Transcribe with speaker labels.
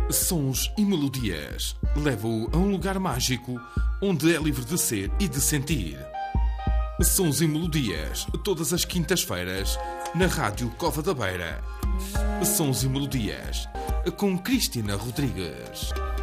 Speaker 1: Sons e melodias. Levo-o a um lugar mágico onde é livre de ser e de sentir. Sons e melodias, todas as quintas-feiras, na Rádio Cova da Beira. Sons e melodias, com Cristina Rodrigues.